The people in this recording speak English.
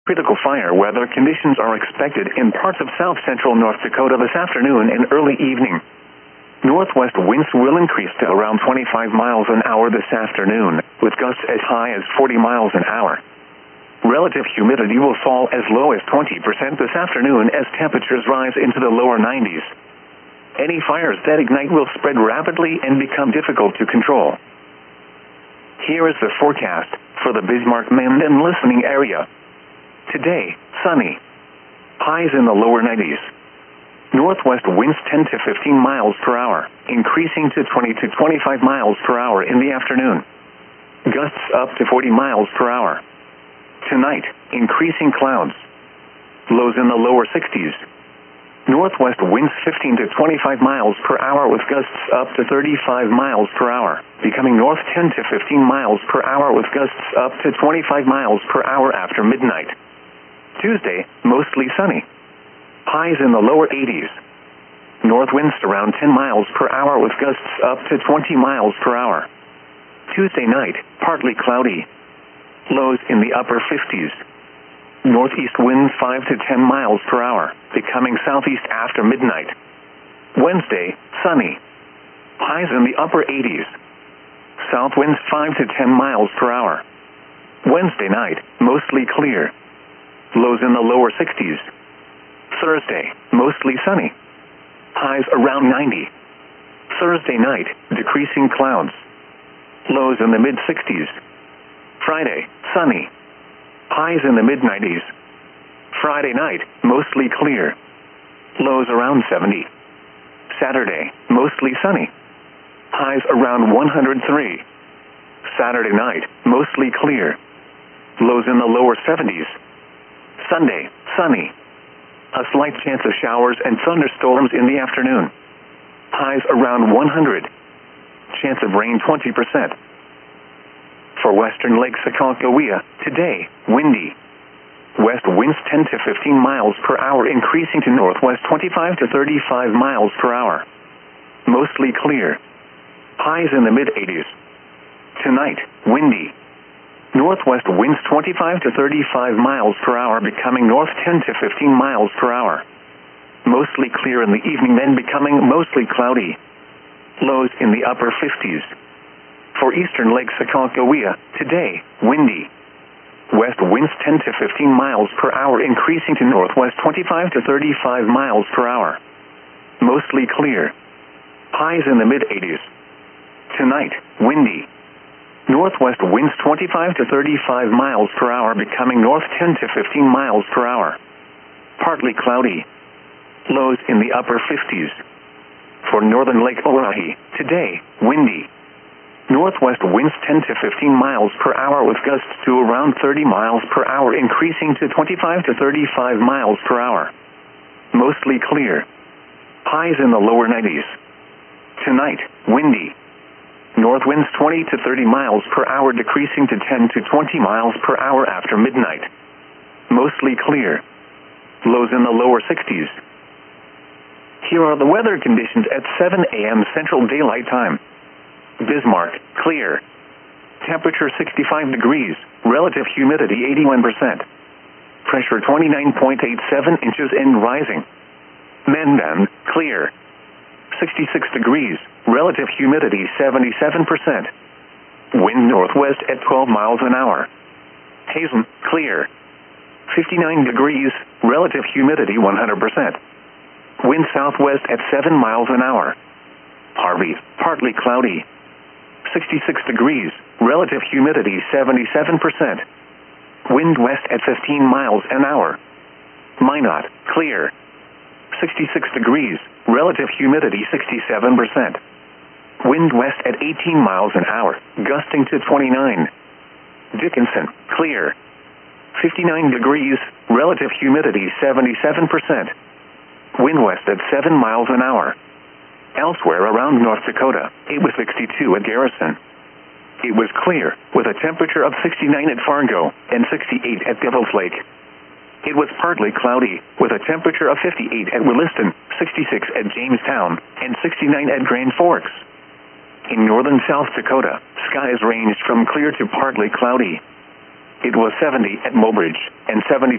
Critical fire weather conditions are expected in parts of south-central North Dakota this afternoon and early evening. Northwest winds will increase to around 25 miles an hour this afternoon, with gusts as high as 40 miles an hour. Relative humidity will fall as low as 20% this afternoon as temperatures rise into the lower 90s. Any fires that ignite will spread rapidly and become difficult to control. Here is the forecast for the Bismarck-Minden listening area. Today, sunny. Highs in the lower 90s. Northwest winds 10 to 15 miles per hour, increasing to 20 to 25 miles per hour in the afternoon. Gusts up to 40 miles per hour. Tonight, increasing clouds. Lows in the lower 60s. Northwest winds 15 to 25 miles per hour with gusts up to 35 miles per hour, becoming north 10 to 15 miles per hour with gusts up to 25 miles per hour after midnight. Tuesday, mostly sunny. Highs in the lower 80s. North winds around 10 miles per hour with gusts up to 20 miles per hour. Tuesday night, partly cloudy. Lows in the upper 50s. Northeast winds 5 to 10 miles per hour, becoming southeast after midnight. Wednesday, sunny. Highs in the upper 80s. South winds 5 to 10 miles per hour. Wednesday night, mostly clear. Lows in the lower 60s. Thursday, mostly sunny. Highs around 90. Thursday night, decreasing clouds. Lows in the mid-60s. Friday, sunny. Highs in the mid-90s. Friday night, mostly clear. Lows around 70. Saturday, mostly sunny. Highs around 103. Saturday night, mostly clear. Lows in the lower 70s. Sunday, sunny. A slight chance of showers and thunderstorms in the afternoon. Highs around 100. Chance of rain 20%. For western Lake Sakonkohia, today, windy. West winds 10 to 15 miles per hour increasing to northwest 25 to 35 miles per hour. Mostly clear. Highs in the mid-80s. Tonight, windy. Northwest winds 25 to 35 miles per hour becoming north 10 to 15 miles per hour. Mostly clear in the evening then becoming mostly cloudy. Lows in the upper 50s. For eastern Lake Sakonkohia, today, windy. West winds 10 to 15 miles per hour increasing to northwest 25 to 35 miles per hour. Mostly clear. Highs in the mid-80s. Tonight, windy. Northwest winds 25 to 35 miles per hour becoming north 10 to 15 miles per hour. Partly cloudy. Lows in the upper 50s. For northern Lake Oahe, today, windy. Northwest winds 10 to 15 miles per hour with gusts to around 30 miles per hour increasing to 25 to 35 miles per hour. Mostly clear. Highs in the lower 90s. Tonight, windy. North winds 20 to 30 miles per hour decreasing to 10 to 20 miles per hour after midnight. Mostly clear. Lows in the lower 60s. Here are the weather conditions at 7 a.m. Central Daylight Time. Bismarck, clear. Temperature 65 degrees, relative humidity 81%. Pressure 29.87 inches and rising. Minden, clear. 66 degrees, relative humidity 77%. Wind northwest at 12 miles an hour. Hazen, clear. 59 degrees, relative humidity 100%. Wind southwest at 7 miles an hour. Harvey, partly cloudy. 66 degrees, relative humidity 77%. Wind west at 15 miles an hour. Minot, clear. 66 degrees, relative humidity 67%. Wind west at 18 miles an hour, gusting to 29. Dickinson, clear. 59 degrees, relative humidity 77%. Wind west at 7 miles an hour. Elsewhere around North Dakota, it was 62 at Garrison. It was clear, with a temperature of 69 at Fargo and 68 at Devil's Lake. It was partly cloudy, with a temperature of 58 at Williston, 66 at Jamestown, and 69 at Grand Forks. In northern South Dakota, skies ranged from clear to partly cloudy. It was 70 at Mobridge and 72